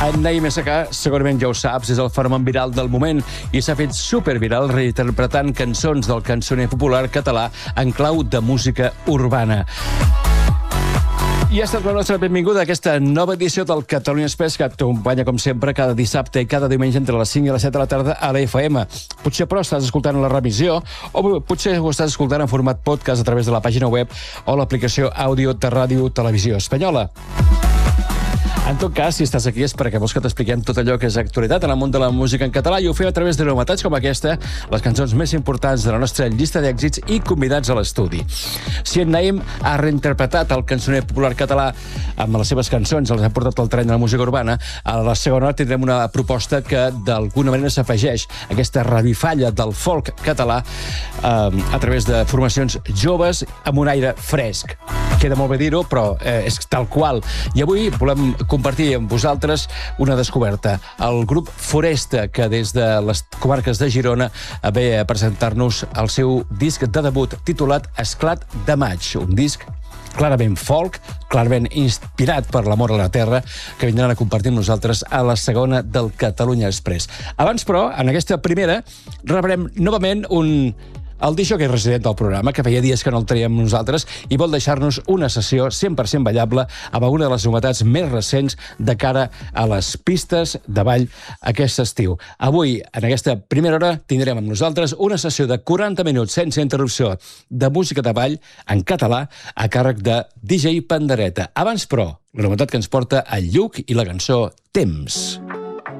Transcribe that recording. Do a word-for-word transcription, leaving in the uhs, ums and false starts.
En Naïm S K, segurament ja ho saps, és el fenomen viral del moment i s'ha fet superviral reinterpretant cançons del cançoner popular català en clau de música urbana. I ha estat la nostra benvinguda a aquesta nova edició del Catalunya Express, que t'acompanya, com sempre, cada dissabte i cada diumenge entre les cinc i les set de la tarda a la F M. Potser, però, estàs escoltant la revisió, o potser ho estàs escoltant en format podcast a través de la pàgina web o l'aplicació àudio de Ràdio Televisió Espanyola. En tot cas, si estàs aquí és perquè vols que t'expliquem tot allò que és actualitat en el món de la música en català i ho fem a través de novetats com aquesta, les cançons més importants de la nostra llista d'èxits i convidats a l'estudi. Si en Naïm ha reinterpretat el cançoner popular català amb les seves cançons, els ha portat al tren de la música urbana, a la segona hora tindrem una proposta que d'alguna manera s'afegeix a aquesta revifalla del folk català eh, a través de formacions joves amb un aire fresc. Queda molt bé dir-ho, però eh, és tal qual. I avui volem compartir amb vosaltres una descoberta. El grup Foresta, que des de les comarques de Girona ve a presentar-nos el seu disc de debut titulat Esclat de maig, un disc clarament folk, clarament inspirat per l'amor a la terra, que vindran a compartir amb nosaltres a la segona del Catalunya Express. Abans, però, en aquesta primera, rebrem novament un... el disc-jockey resident del programa, que feia dies que no el teníem nosaltres, i vol deixar-nos una sessió cent per cent ballable amb alguna de les novetats més recents de cara a les pistes de ball aquest estiu. Avui, en aquesta primera hora, tindrem amb nosaltres una sessió de quaranta minuts sense interrupció de música de ball en català a càrrec de D J Pandereta. Abans, però, la novetat que ens porta el Lluc i la cançó Temps.